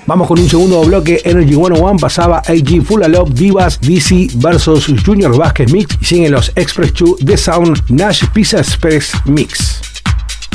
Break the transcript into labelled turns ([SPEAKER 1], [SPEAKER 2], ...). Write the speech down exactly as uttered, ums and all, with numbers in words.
[SPEAKER 1] Vamos con un segundo bloque. Energy ciento uno pasaba A G Full of Love, Divas, D C versus Junior Vázquez Mix, y siguen los Express dos The Sound Nash Pizza Express Mix.